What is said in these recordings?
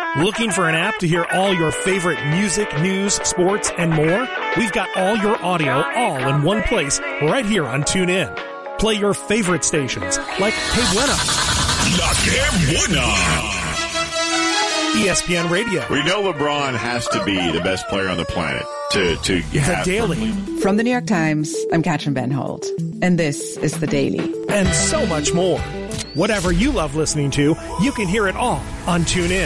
Looking for an app to hear all your favorite music, news, sports, and more? We've got all your audio all in one place right here on TuneIn. Play your favorite stations like Que Buena, La Que Buena, ESPN Radio. We know LeBron has to be the best player on the planet to The Daily. From the New York Times, I'm Katrin Ben Holt, and this is The Daily. And so much more. Whatever you love listening to, you can hear it all on TuneIn.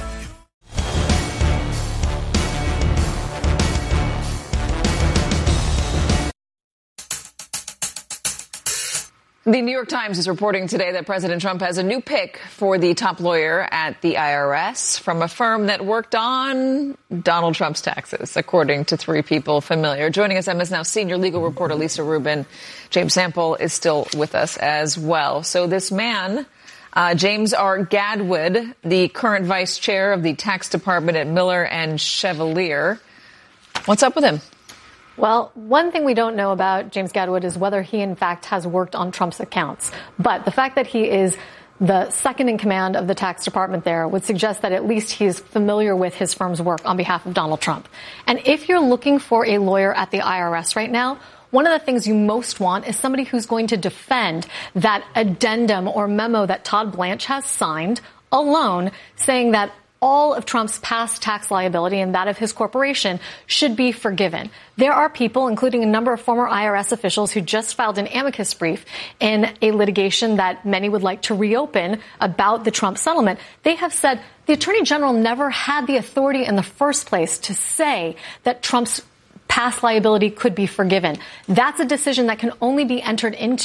The New York Times is reporting today that President Trump has a new pick for the top lawyer at the IRS from a firm that worked on Donald Trump's taxes, according to three people familiar. Joining us, Emma's Now senior legal reporter Lisa Rubin. James Sample is still with us as well. So this man, James R. Gadwood, the current vice chair of the tax department at Miller and Chevalier. What's up with him? Well, one thing we don't know about James Gadwood is whether he, in fact, has worked on Trump's accounts. But the fact that he is the second in command of the tax department there would suggest that at least he is familiar with his firm's work on behalf of Donald Trump. And if you're looking for a lawyer at the IRS right now, one of the things you most want is somebody who's going to defend that addendum or memo that Todd Blanche has signed alone, saying that all of Trump's past tax liability and that of his corporation should be forgiven. There are people, including a number of former IRS officials, who just filed an amicus brief in a litigation that many would like to reopen about the Trump settlement. They have said the Attorney General never had the authority in the first place to say that Trump's past liability could be forgiven. That's a decision that can only be entered into